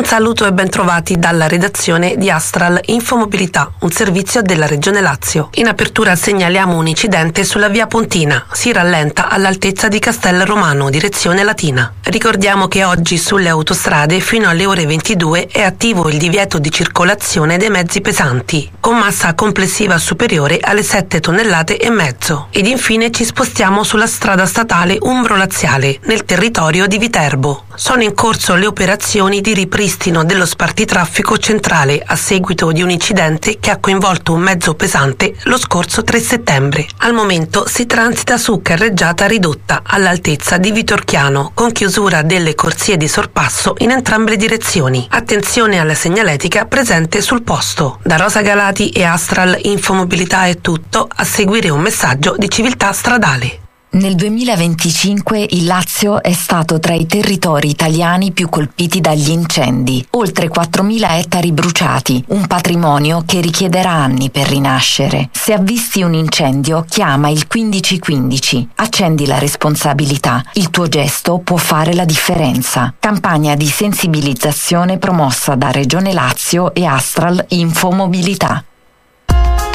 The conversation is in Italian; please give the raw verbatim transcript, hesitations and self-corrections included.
Un saluto e ben trovati dalla redazione di Astral Infomobilità, un servizio della Regione Lazio. In apertura segnaliamo un incidente sulla via Pontina. Si rallenta all'altezza di Castel Romano, direzione Latina. Ricordiamo che oggi sulle autostrade fino alle ore ventidue è attivo il divieto di circolazione dei mezzi pesanti, con massa complessiva superiore alle sette tonnellate e mezzo. Ed infine ci spostiamo sulla strada statale Umbro-Laziale, nel territorio di Viterbo. Sono in corso le operazioni di ripristino dello spartitraffico centrale a seguito di un incidente che ha coinvolto un mezzo pesante lo scorso tre settembre. Al momento si transita su carreggiata ridotta all'altezza di Vitorchiano, con chiusura delle corsie di sorpasso in entrambe le direzioni. Attenzione alla segnaletica presente sul posto. Da Rosa Galati e Astral Infomobilità è tutto, a seguire un messaggio di civiltà stradale. Nel duemilaventicinque il Lazio è stato tra i territori italiani più colpiti dagli incendi. Oltre quattromila ettari bruciati, un patrimonio che richiederà anni per rinascere. Se avvisti un incendio, chiama il quindici quindici. Accendi la responsabilità. Il tuo gesto può fare la differenza. Campagna di sensibilizzazione promossa da Regione Lazio e Astral Infomobilità.